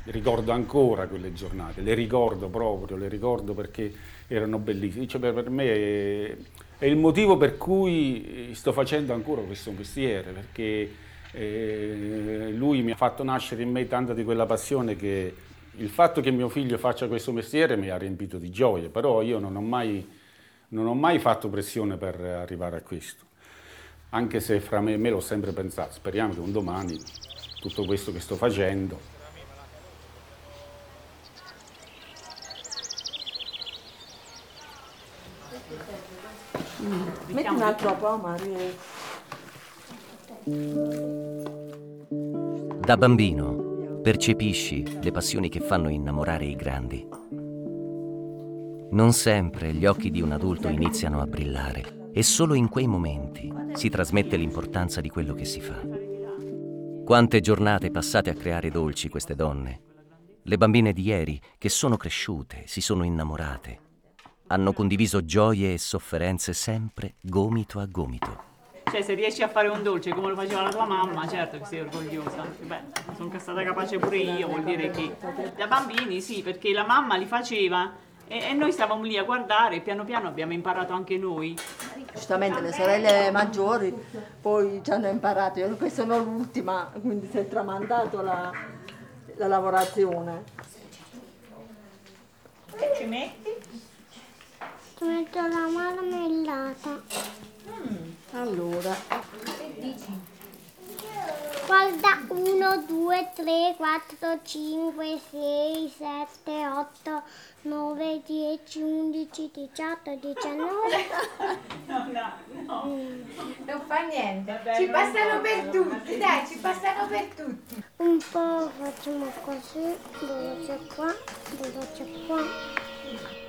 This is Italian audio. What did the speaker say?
ricordo ancora quelle giornate, le ricordo proprio, le ricordo perché erano bellissime. Cioè, per me è il motivo per cui sto facendo ancora questo mestiere, perché lui mi ha fatto nascere in me tanta di quella passione che il fatto che mio figlio faccia questo mestiere mi ha riempito di gioia, però io non ho mai fatto pressione per arrivare a questo. Anche se fra me e me l'ho sempre pensato, speriamo che un domani tutto questo che sto facendo. Metti un altro po', Mario. Da bambino percepisci le passioni che fanno innamorare i grandi. Non sempre gli occhi di un adulto iniziano a brillare e solo in quei momenti si trasmette l'importanza di quello che si fa. Quante giornate passate a creare dolci queste donne. Le bambine di ieri che sono cresciute, si sono innamorate. Hanno condiviso gioie e sofferenze sempre gomito a gomito. Cioè, se riesci a fare un dolce come lo faceva la tua mamma, certo che sei orgogliosa. Beh, sono stata capace pure io, vuol dire che da bambini sì, perché la mamma li faceva e noi stavamo lì a guardare e piano piano abbiamo imparato anche noi. Giustamente le sorelle maggiori poi ci hanno imparato, io questa sono l'ultima, quindi si è tramandato la lavorazione. Che ci metti? Ci metto la marmellata. Allora, Guarda, 1, 2, 3, 4, 5, 6, 7, 8, 9, 10, 11, 18, 19. No. Non fa niente, ci passano per tutti, dai, ci passano per tutti. Un po' facciamo così, dove c'è qua, dove c'è qua.